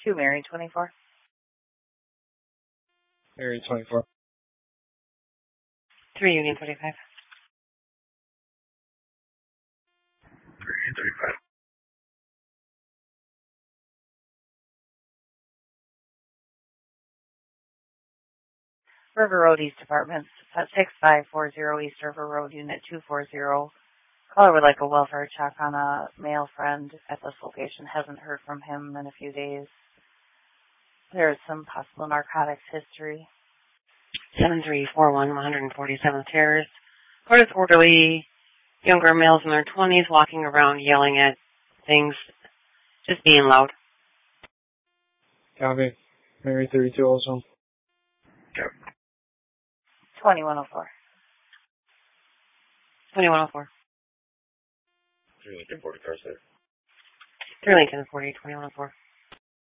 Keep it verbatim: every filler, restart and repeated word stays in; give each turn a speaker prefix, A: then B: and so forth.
A: two Mary, twenty-four.
B: Mary, twenty-four.
C: three Union, thirty-five.
D: three thirty-five.
A: River Road East Apartments, six five four zero East River Road, Unit two forty. Caller would like a welfare check on a male friend at this location. Hasn't heard from him in a few days. There is some possible narcotics history.
C: seven three four one, one forty-seventh Terrace. Court is orderly. Younger males in their twenties walking around yelling at things, just being loud.
B: Copy. Mary, thirty-two also.
D: Yep.
A: twenty-one oh four.
C: twenty-one oh four.
D: three Lincoln, forty cars there.
C: three Lincoln, forty, twenty-one oh four.